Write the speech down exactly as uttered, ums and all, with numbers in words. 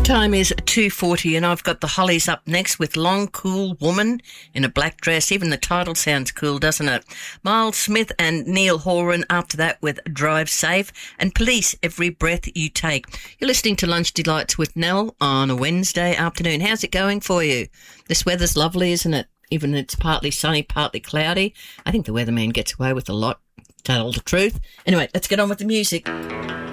Time is two forty and I've got the Hollies up next with Long Cool Woman in a Black Dress. Even the title sounds cool, doesn't it? Miles Smith and Neil Horan after that with Drive Safe, and Police, Every Breath You Take. You're listening to Lunch Delights with Nell on a Wednesday afternoon. How's it going for you? This weather's lovely, isn't it? Even it's partly sunny, partly cloudy. I think the weatherman gets away with a lot, to tell the truth. Anyway, let's get on with the music.